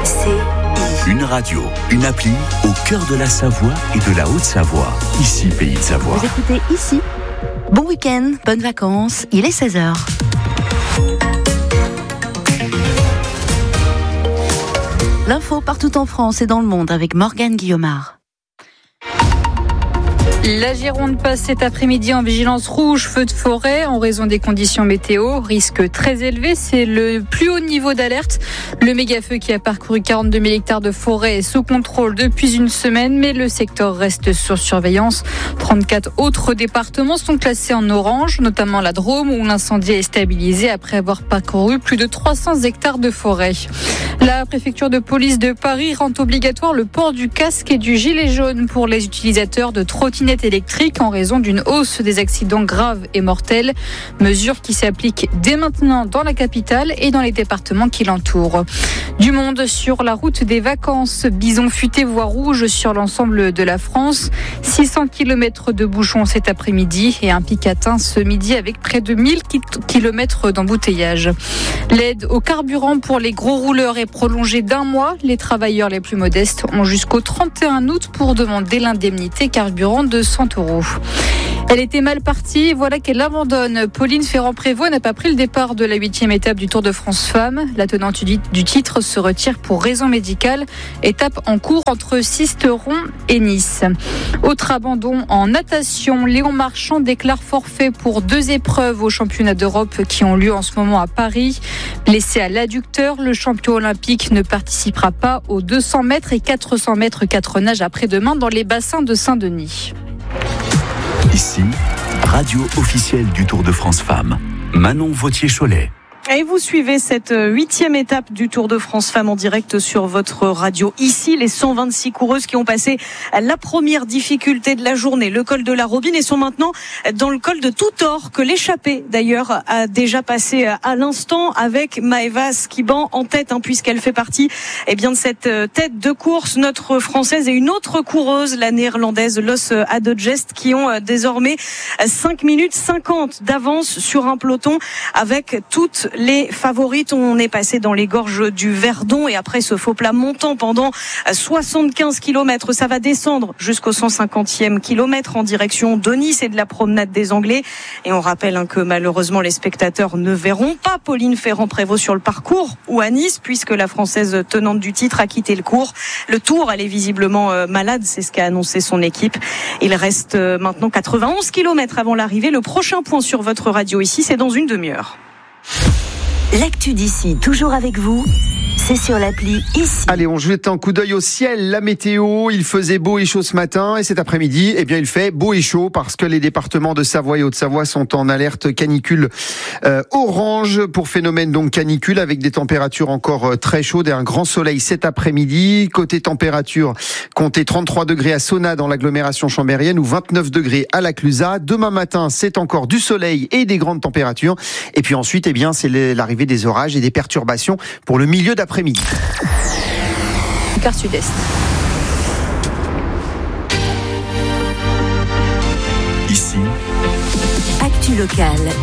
Une radio, une appli au cœur de la Savoie et de la Haute-Savoie. Ici, Pays de Savoie. Vous écoutez ici. Bon week-end, bonnes vacances. Il est 16h. L'info partout en France et dans le monde avec Morgane Guillaumard. La Gironde passe cet après-midi en vigilance rouge, feu de forêt, en raison des conditions météo. Risque très élevé, c'est le plus haut niveau d'alerte. Le méga-feu qui a parcouru 42 000 hectares de forêt est sous contrôle depuis une semaine, mais le secteur reste sur surveillance. 34 autres départements sont classés en orange, notamment la Drôme, où l'incendie est stabilisé après avoir parcouru plus de 300 hectares de forêt. La préfecture de police de Paris rend obligatoire le port du casque et du gilet jaune pour les utilisateurs de trottinettes électriques en raison d'une hausse des accidents graves et mortels. Mesure qui s'applique dès maintenant dans la capitale et dans les départements qui l'entourent. Du monde sur la route des vacances. Bison futé voie rouge sur l'ensemble de la France. 600 km de bouchons cet après-midi et un pic atteint ce midi avec près de 1000 km d'embouteillage. L'aide au carburant pour les gros rouleurs est prolongée d'un mois. Les travailleurs les plus modestes ont jusqu'au 31 août pour demander l'indemnité carburant de 100 €. Elle était mal partie, voilà qu'elle abandonne. Pauline Ferrand-Prévot n'a pas pris le départ de la 8e étape du Tour de France Femmes. La tenante du titre se retire pour raison médicale. Étape en cours entre Sisteron et Nice. Autre abandon en natation. Léon Marchand déclare forfait pour 2 épreuves aux championnats d'Europe qui ont lieu en ce moment à Paris. Blessé à l'adducteur, le champion olympique ne participera pas aux 200 mètres et 400 mètres 4 nages après-demain dans les bassins de Saint-Denis. Ici, radio officielle du Tour de France Femmes. Manon Vautier-Cholet. Et vous suivez cette 8e étape du Tour de France Femmes en direct sur votre radio. Ici, les 126 coureuses qui ont passé la première difficulté de la journée, le col de la Robine, et sont maintenant dans le col de Toutor, que l'échappée d'ailleurs a déjà passé à l'instant avec Maëva Skiban en tête, puisqu'elle fait partie de cette tête de course, notre française et une autre coureuse, la néerlandaise Los Adogest, qui ont désormais 5 minutes 50 d'avance sur un peloton avec toutes les favorites. On est passé dans les gorges du Verdon et après ce faux plat montant pendant 75 km, ça va descendre jusqu'au 150e kilomètre en direction de Nice et de la promenade des Anglais. Et on rappelle que malheureusement les spectateurs ne verront pas Pauline Ferrand-Prévot sur le parcours ou à Nice, puisque la Française tenante du titre a quitté le cours. Le Tour, elle est visiblement malade, c'est ce qu'a annoncé son équipe. Il reste maintenant 91 km avant l'arrivée. Le prochain point sur votre radio ici, c'est dans une demi-heure. L'actu d'ici, toujours avec vous. C'est sur l'appli ici. Allez, on jette un coup d'œil au ciel. La météo, il faisait beau et chaud ce matin. Et cet après-midi, il fait beau et chaud parce que les départements de Savoie et Haute-Savoie sont en alerte canicule orange pour phénomène donc canicule, avec des températures encore très chaudes et un grand soleil cet après-midi. Côté température, comptez 33 degrés à Sonna dans l'agglomération chambérienne ou 29 degrés à la Clusaz. Demain matin, c'est encore du soleil et des grandes températures. Et puis ensuite, c'est l'arrivée des orages et des perturbations pour le milieu d'après-midi. Quart sud-est. Ici, Actu locale